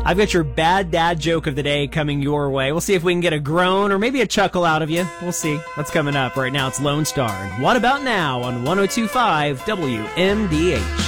I've got your bad dad joke of the day coming your way. We'll see if we can get a groan or maybe a chuckle out of you. We'll see. That's coming up. Right now, it's Lone Star. And What About Now on 102.5 WMDH.